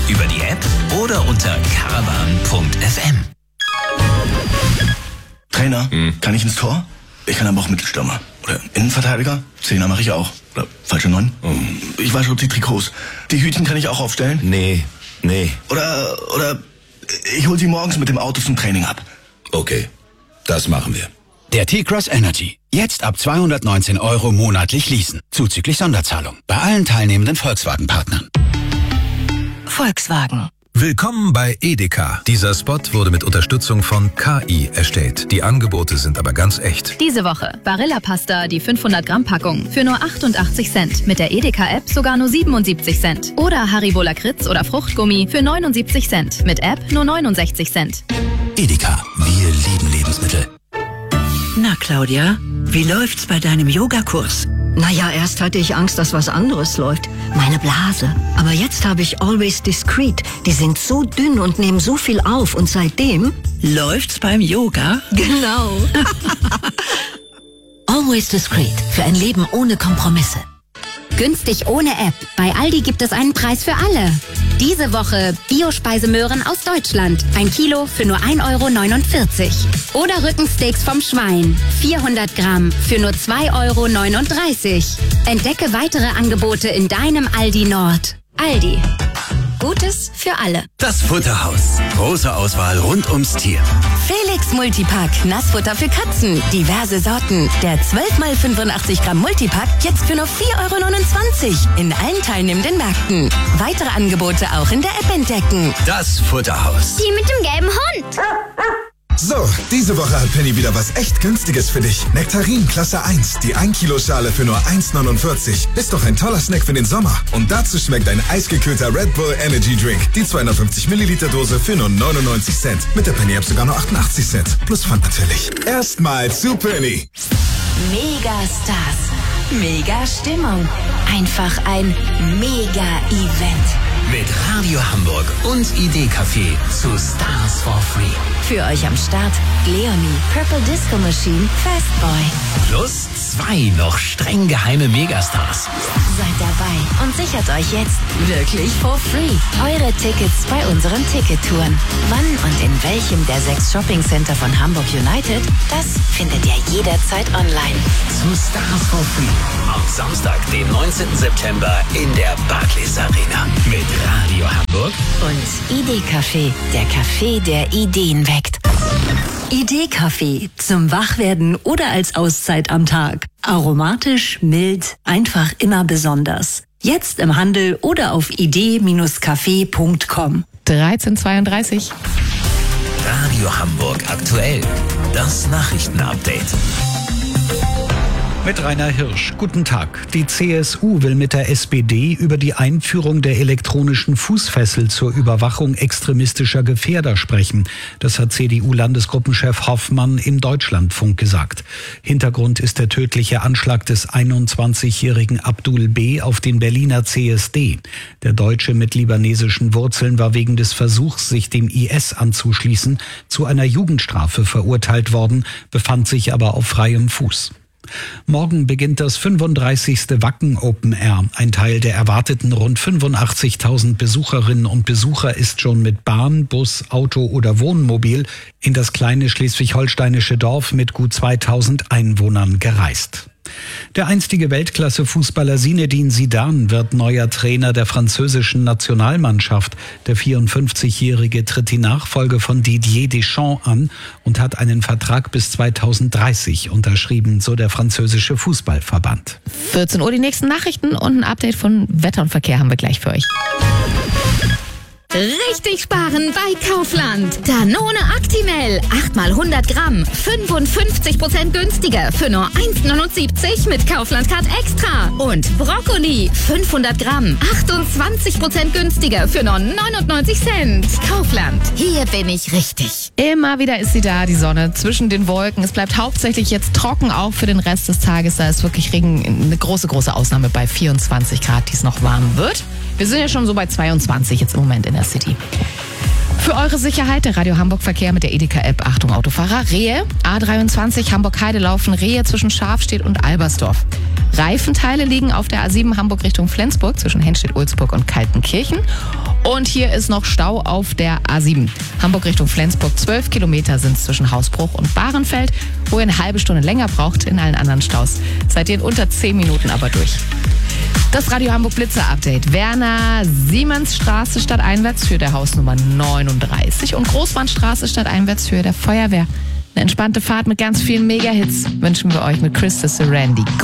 über die App oder unter caravan.fm. Trainer, kann ich ins Tor? Ich kann aber auch Mittelstürmer. Oder Innenverteidiger? Zehner mache ich auch. Oder falsche 9? Ich wasche die Trikots. Die Hütchen kann ich auch aufstellen? Nee. Oder ich hol sie morgens mit dem Auto zum Training ab. Okay, das machen wir. Der T-Cross Energy. Jetzt ab 219 € monatlich leasen. Zuzüglich Sonderzahlung. Bei allen teilnehmenden Volkswagen-Partnern. Volkswagen. Willkommen bei Edeka. Dieser Spot wurde mit Unterstützung von KI erstellt. Die Angebote sind aber ganz echt. Diese Woche Barilla-Pasta, die 500-Gramm-Packung für nur 88 Cent. Mit der Edeka-App sogar nur 77 Cent. Oder Haribo Lakritz oder Fruchtgummi für 79 Cent. Mit App nur 69 Cent. Edeka. Wir lieben Lebensmittel. Na, Claudia, wie läuft's bei deinem Yogakurs? Naja, erst hatte ich Angst, dass was anderes läuft. Meine Blase. Aber jetzt habe ich Always Discreet. Die sind so dünn und nehmen so viel auf. Und seitdem... Läuft's beim Yoga? Genau. Always Discreet. Für ein Leben ohne Kompromisse. Günstig ohne App. Bei Aldi gibt es einen Preis für alle. Diese Woche Biospeisemöhren aus Deutschland. 1 Kilo für nur 1,49 €. Oder Rückensteaks vom Schwein. 400 Gramm für nur 2,39 €. Entdecke weitere Angebote in deinem Aldi Nord. Aldi. Gutes für alle. Das Futterhaus. Große Auswahl rund ums Tier. Felix Multipack. Nassfutter für Katzen. Diverse Sorten. Der 12x85 Gramm Multipack jetzt für nur 4,29 € in allen teilnehmenden Märkten. Weitere Angebote auch in der App entdecken. Das Futterhaus. Die mit dem gelben Hund. So, diese Woche hat Penny wieder was echt Günstiges für dich. Nektarin Klasse 1, die 1 Kilo Schale für nur 1,49 €. Ist doch ein toller Snack für den Sommer. Und dazu schmeckt ein eisgekühlter Red Bull Energy Drink. Die 250 Milliliter Dose für nur 99 Cent. Mit der Penny App sogar nur 88 Cent. Plus Pfand natürlich. Erstmal zu Penny. Megastars. Mega Stimmung. Einfach ein Mega-Event. Mit Radio Hamburg und Idee-Café zu Stars for Free. Für euch am Start Leonie, Purple Disco Machine, Fastboy. Plus 2 noch streng geheime Megastars. Seid dabei und sichert euch jetzt wirklich for free eure Tickets bei unseren Tickettouren. Wann und in welchem der 6 Shoppingcenter von Hamburg United, das findet ihr jederzeit online. Zu Stars for Free. Am Samstag, den 19. September in der Barclays Arena. Mit Radio Hamburg und Idee-Café, der Café, der Ideen weckt. Idee-Café zum Wachwerden oder als Auszeit am Tag. Aromatisch, mild, einfach immer besonders. Jetzt im Handel oder auf idee-café.com. 13:32. Radio Hamburg aktuell. Das Nachrichtenupdate. Mit Rainer Hirsch. Guten Tag. Die CSU will mit der SPD über die Einführung der elektronischen Fußfessel zur Überwachung extremistischer Gefährder sprechen. Das hat CDU-Landesgruppenchef Hoffmann im Deutschlandfunk gesagt. Hintergrund ist der tödliche Anschlag des 21-jährigen Abdul B. auf den Berliner CSD. Der Deutsche mit libanesischen Wurzeln war wegen des Versuchs, sich dem IS anzuschließen, zu einer Jugendstrafe verurteilt worden, befand sich aber auf freiem Fuß. Morgen beginnt das 35. Wacken Open Air. Ein Teil der erwarteten rund 85.000 Besucherinnen und Besucher ist schon mit Bahn, Bus, Auto oder Wohnmobil in das kleine schleswig-holsteinische Dorf mit gut 2.000 Einwohnern gereist. Der einstige Weltklasse-Fußballer Zinedine Zidane wird neuer Trainer der französischen Nationalmannschaft. Der 54-Jährige tritt die Nachfolge von Didier Deschamps an und hat einen Vertrag bis 2030 unterschrieben, so der französische Fußballverband. 14 Uhr die nächsten Nachrichten und ein Update von Wetter und Verkehr haben wir gleich für euch. Richtig sparen bei Kaufland. Danone Actimel. 8x100 Gramm. 55% günstiger. Für nur 1,79 mit Kaufland Card Extra. Und Brokkoli. 500 Gramm. 28% günstiger. Für nur 99 Cent. Kaufland. Hier bin ich richtig. Immer wieder ist sie da, die Sonne zwischen den Wolken. Es bleibt hauptsächlich jetzt trocken, auch für den Rest des Tages. Da ist wirklich Regen eine große Ausnahme bei 24 Grad, die es noch warm wird. Wir sind ja schon so bei 22 jetzt im Moment in der City. Für eure Sicherheit der Radio Hamburg Verkehr mit der Edeka-App. Achtung Autofahrer. Rehe, A23 Hamburg-Heide laufen Rehe zwischen Schafstedt und Albersdorf. Reifenteile liegen auf der A7 Hamburg Richtung Flensburg zwischen Henstedt-Ulzburg und Kaltenkirchen. Und hier ist noch Stau auf der A7. Hamburg Richtung Flensburg. 12 Kilometer sind es zwischen Hausbruch und Bahrenfeld, wo ihr eine halbe Stunde länger braucht. In allen anderen Staus seid ihr in unter 10 Minuten aber durch. Das Radio Hamburg Blitzer Update. Werner Siemensstraße stadteinwärts Höhe der Hausnummer 39 und Großbahnstraße stadteinwärts Höhe der Feuerwehr. Eine entspannte Fahrt mit ganz vielen Mega-Hits wünschen wir euch mit Chris the Randy.